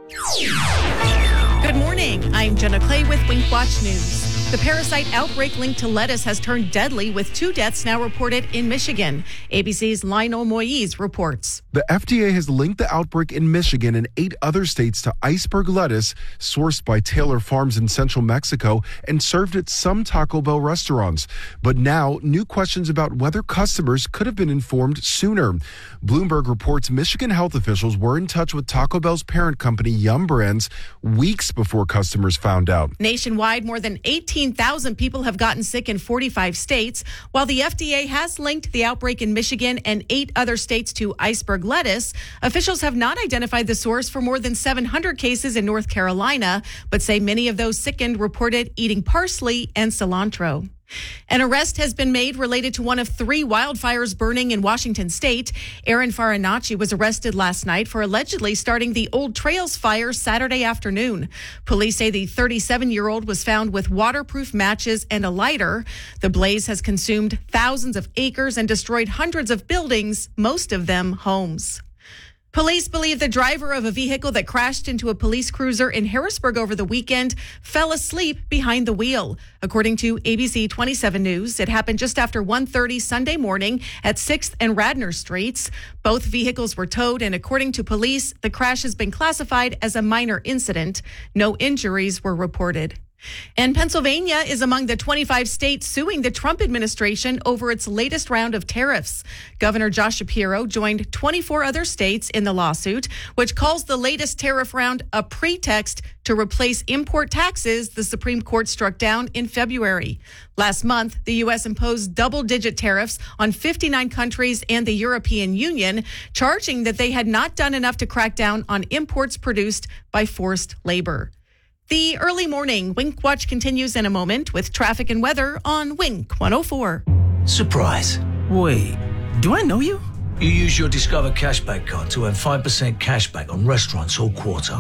Good morning. I'm Jenna Clay with Wink Watch News. The parasite outbreak linked to lettuce has turned deadly, with 2 deaths now reported in Michigan. ABC's Lionel Moise reports. The FDA has linked the outbreak in Michigan and 8 other states to iceberg lettuce sourced by Taylor Farms in central Mexico and served at some Taco Bell restaurants. But now, new questions about whether customers could have been informed sooner. Bloomberg reports Michigan health officials were in touch with Taco Bell's parent company, Yum Brands, weeks before customers found out. Nationwide, more than 18,000 people have gotten sick in 45 states. While the FDA has linked the outbreak in Michigan and 8 other states to iceberg lettuce, officials have not identified the source for more than 700 cases in North Carolina, but say many of those sickened reported eating parsley and cilantro. An arrest has been made related to one of 3 wildfires burning in Washington state. Aaron Farinacci was arrested last night for allegedly starting the Old Trails fire Saturday afternoon. Police say the 37-year-old was found with waterproof matches and a lighter. The blaze has consumed thousands of acres and destroyed hundreds of buildings, most of them homes. Police believe the driver of a vehicle that crashed into a police cruiser in Harrisburg over the weekend fell asleep behind the wheel. According to ABC 27 News, it happened just after 1:30 Sunday morning at 6th and Radnor Streets. Both vehicles were towed, and according to police, the crash has been classified as a minor incident. No injuries were reported. And Pennsylvania is among the 25 states suing the Trump administration over its latest round of tariffs. Governor Josh Shapiro joined 24 other states in the lawsuit, which calls the latest tariff round a pretext to replace import taxes the Supreme Court struck down in February. Last month, the U.S. imposed double-digit tariffs on 59 countries and the European Union, charging that they had not done enough to crack down on imports produced by forced labor. The early morning Wink Watch continues in a moment with traffic and weather on Wink 104. Surprise. Wait, do I know you? You use your Discover Cashback card to earn 5% cashback on restaurants all quarter.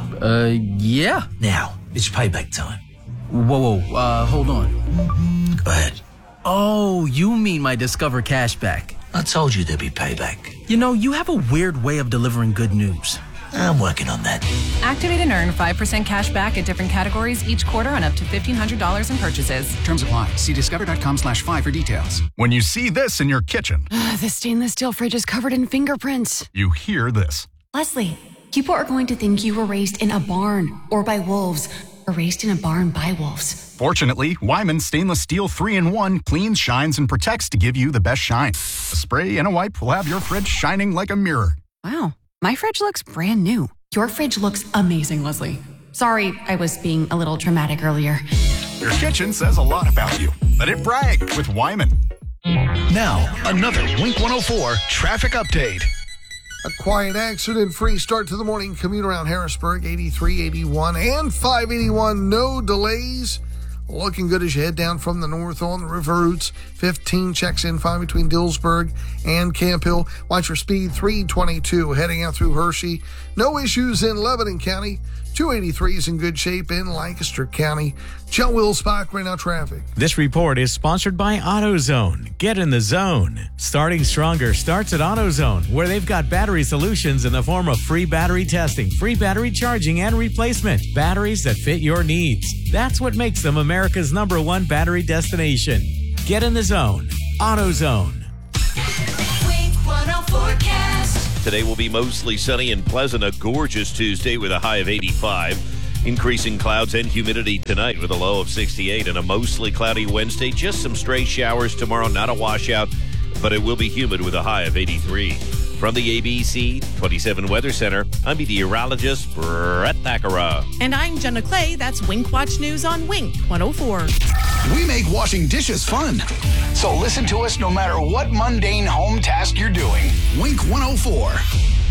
Yeah. Now, it's payback time. Whoa, hold on. Go ahead. Oh, you mean my Discover Cashback. I told you there'd be payback. You know, you have a weird way of delivering good news. I'm working on that. Activate and earn 5% cash back at different categories each quarter on up to $1,500 in purchases. Terms apply. See discover.com/5 for details. When you see this in your kitchen, the stainless steel fridge is covered in fingerprints. you hear this. Leslie, people are going to think you were raised in a barn or by wolves, or raised in a barn by wolves. Fortunately, Wyman Stainless Steel 3-in-1 cleans, shines, and protects to give you the best shine. A spray and a wipe will have your fridge shining like a mirror. Wow, my fridge looks brand new. Your fridge looks amazing, Leslie. Sorry, I was being a little dramatic earlier. Your kitchen says a lot about you. Let it brag with Wyman. Now, another Wink 104 traffic update. A quiet accident-free start to the morning commute around Harrisburg, 83, 81, and 581. No delays. Looking good as you head down from the north on the river routes. 15 checks in fine between Dillsburg and Camp Hill. Watch your speed, 322 heading out through Hershey. No issues in Lebanon County. 283 is in good shape in Lancaster County. Joe Wilsbach, right now traffic. This report is sponsored by AutoZone. Get in the zone. Starting stronger starts at AutoZone, where they've got battery solutions in the form of free battery testing, free battery charging, and replacement. Batteries that fit your needs. That's what makes them America's #1 battery destination. Get in the zone. AutoZone. Wink 104 forecast. Today will be mostly sunny and pleasant, a gorgeous Tuesday with a high of 85. Increasing clouds and humidity tonight with a low of 68, and a mostly cloudy Wednesday. Just some stray showers tomorrow, not a washout, but it will be humid with a high of 83. From the ABC 27 Weather Center, I'm meteorologist Brett Thakara. And I'm Jenna Clay. That's Wink Watch News on Wink 104. We make washing dishes fun. So listen to us no matter what mundane home task you're doing. Wink 104.